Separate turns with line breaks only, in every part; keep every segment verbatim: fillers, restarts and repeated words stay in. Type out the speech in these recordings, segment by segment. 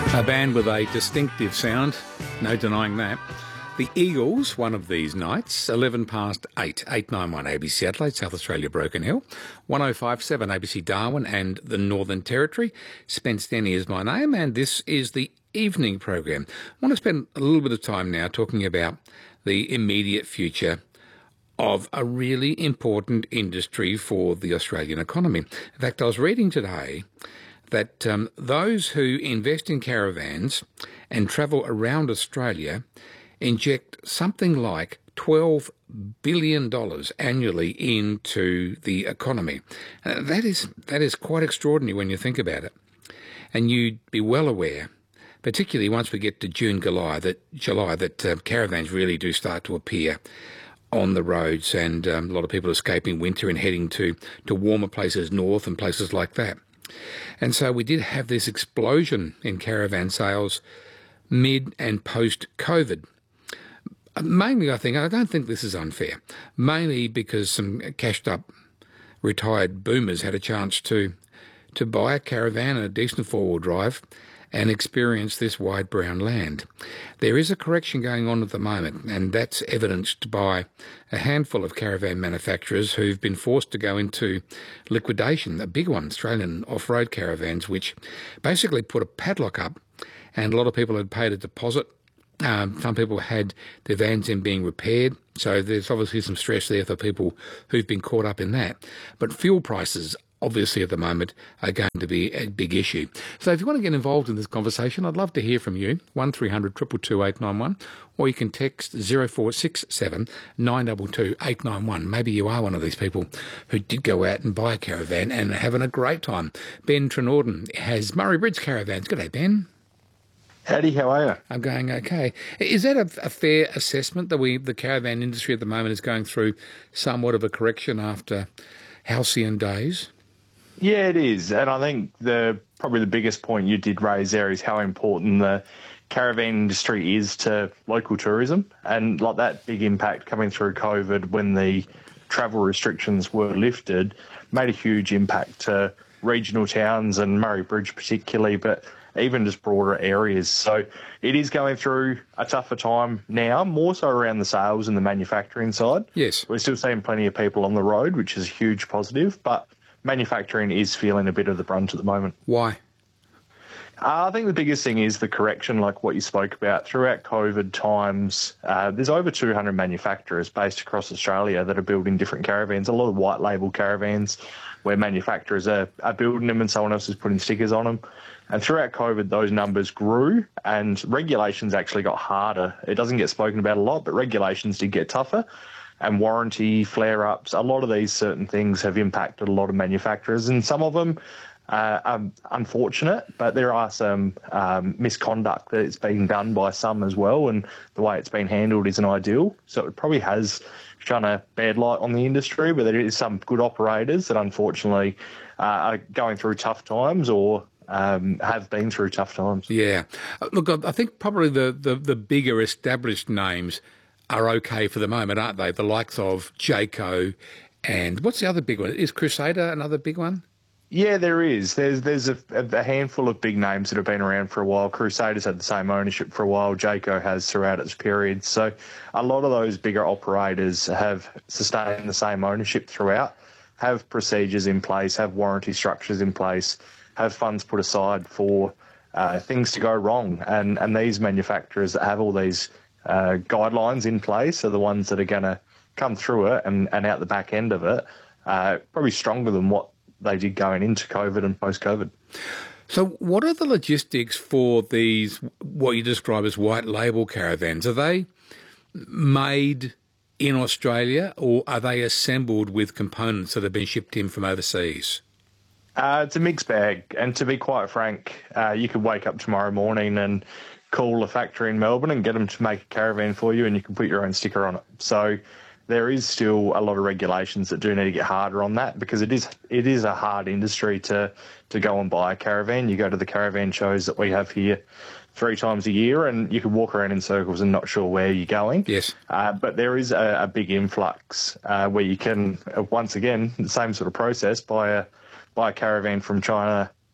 A band with a distinctive sound, no denying that. The Eagles, one of these nights, eleven past eight, eight nine one A B C Adelaide, South Australia, Broken Hill, one oh five seven A B C Darwin and the Northern Territory. Spence Denny is my name, and this is the evening program. I want to spend a little bit of time now talking about the immediate future of a really important industry for the Australian economy. In fact, I was reading today that um, those who invest in caravans and travel around Australia inject something like twelve billion dollars annually into the economy. Uh, that is that is quite extraordinary when you think about it. And you'd be well aware, particularly once we get to June, July, that July that uh, caravans really do start to appear on the roads, and um, a lot of people escaping winter and heading to, to warmer places north and places like that. And so we did have this explosion in caravan sales mid and post-COVID. Mainly, I think, I don't think this is unfair, mainly because some cashed-up retired boomers had a chance to to buy a caravan and a decent four-wheel drive and experience this wide brown land. There is a correction going on at the moment, and that's evidenced by a handful of caravan manufacturers who've been forced to go into liquidation. A big one, Australian Off-Road Caravans, which basically put a padlock up, and a lot of people had paid a deposit. Um, some people had their vans in being repaired, so there's obviously some stress there for people who've been caught up in that. But fuel prices, obviously at the moment, are going to be a big issue. So if you want to get involved in this conversation, I'd love to hear from you, one three hundred two two two eight nine one, or you can text zero four six seven nine two two eight nine one. Maybe you are one of these people who did go out and buy a caravan and are having a great time. Ben Trenorden has Murray Bridge Caravans. G'day, Ben.
Howdy, how are you?
I'm going okay. Is that a, a fair assessment that we, the caravan industry at the moment is going through somewhat of a correction after halcyon days?
Yeah, it is. And I think the probably the biggest point you did raise there is how important the caravan industry is to local tourism. And like that big impact coming through COVID when the travel restrictions were lifted made a huge impact to regional towns and Murray Bridge particularly, but even just broader areas. So it is going through a tougher time now, more so around the sales and the manufacturing side.
Yes.
We're still seeing plenty of people on the road, which is a huge positive, but manufacturing is feeling a bit of the brunt at the moment.
Why?
Uh, I think the biggest thing is the correction, like what you spoke about. Throughout COVID times, uh, there's over two hundred manufacturers based across Australia that are building different caravans, a lot of white label caravans where manufacturers are, are building them and someone else is putting stickers on them. And throughout COVID, those numbers grew and regulations actually got harder. It doesn't get spoken about a lot, but regulations did get tougher. And warranty, flare-ups, a lot of these certain things have impacted a lot of manufacturers. And some of them uh, are unfortunate, but there are some um, misconduct that is being done by some as well. And the way it's been handled isn't ideal. So it probably has shone a bad light on the industry, but there is some good operators that unfortunately uh, are going through tough times or Um, have been through tough times.
Yeah. Look, I think probably the, the, the bigger established names are okay for the moment, aren't they? The likes of Jayco and what's the other big one? Is Crusader another big one?
Yeah, there is. There's there's a, a handful of big names that have been around for a while. Crusader's had the same ownership for a while. Jayco has throughout its period. So a lot of those bigger operators have sustained the same ownership throughout, have procedures in place, have warranty structures in place, have funds put aside for uh, things to go wrong. And, and these manufacturers that have all these uh, guidelines in place are the ones that are going to come through it and, and out the back end of it, uh, probably stronger than what they did going into COVID and post-COVID.
So what are the logistics for these, what you describe as white label caravans? Are they made in Australia or are they assembled with components that have been shipped in from overseas?
Uh, it's a mixed bag, and to be quite frank, uh, you could wake up tomorrow morning and call a factory in Melbourne and get them to make a caravan for you, and you can put your own sticker on it. So there is still a lot of regulations that do need to get harder on that, because it is it is a hard industry to to go and buy a caravan. You go to the caravan shows that we have here three times a year, and you could walk around in circles and not sure where you're going.
Yes.
Uh, but there is a, a big influx uh, where you can, uh, once again, the same sort of process, buy a buy a caravan from China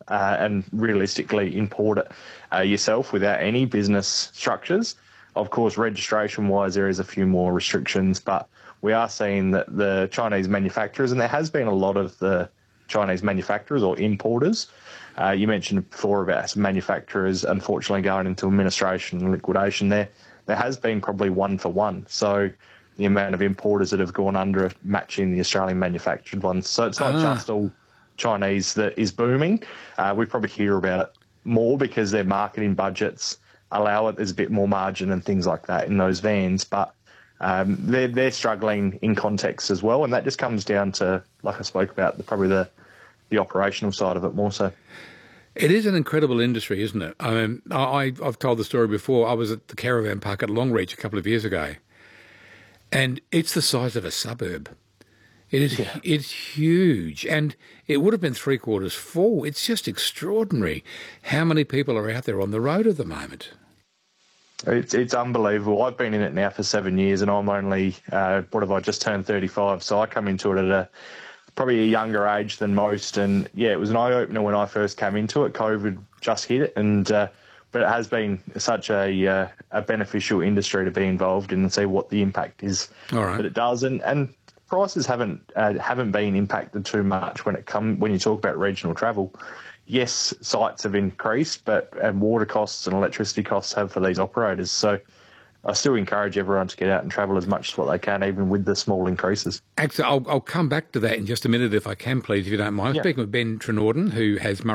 uh, and realistically import it uh, yourself without any business structures. Of course, registration-wise, there is a few more restrictions, but we are seeing that the Chinese manufacturers, and there has been a lot of the Chinese manufacturers or importers. Uh, you mentioned before about some manufacturers unfortunately going into administration and liquidation there. There has been probably one for one. So the amount of importers that have gone under matching the Australian manufactured ones. So it's not ah. just all Chinese that is booming. Uh, we probably hear about it more because their marketing budgets allow it. There's a bit more margin and things like that in those vans. But um, they're, they're struggling in context as well. And that just comes down to, like I spoke about, the, probably the, the operational side of it more so.
It is an incredible industry, isn't it? I mean, I, I've told the story before. I was at the caravan park at Longreach a couple of years ago, and it's the size of a suburb. It is yeah. It's huge, and it would have been three quarters full. It's just extraordinary how many people are out there on the road at the moment.
It's it's unbelievable. I've been in it now for seven years, and I'm only uh, what have I just turned thirty-five? So I come into it at a probably a younger age than most, and yeah, it was an eye opener when I first came into it. COVID just hit it, and uh, but it has been such a uh, a beneficial industry to be involved in and see what the impact is
All right.
that it does, and and prices haven't uh, haven't been impacted too much when it come when you talk about regional travel. Yes, sites have increased, but and water costs and electricity costs have for these operators. So I still encourage everyone to get out and travel as much as what they can, even with the small increases.
Actually, I'll, I'll come back to that in just a minute if I can, please, if you don't mind.
Yeah.
Speaking with Ben Trinorden, who has Murray